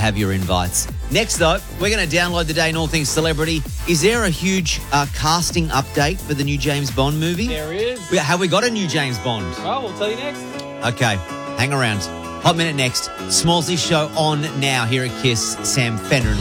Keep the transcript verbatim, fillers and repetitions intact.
have your invites. Next, though, we're going to download the day in all things celebrity. Is there a huge uh, casting update for the new James Bond movie? There is. We- Have we got a new James Bond? Well, we'll tell you next. Okay, hang around. Hot Minute next. Smallsy Show on now here at Kiss. Sam Fenner and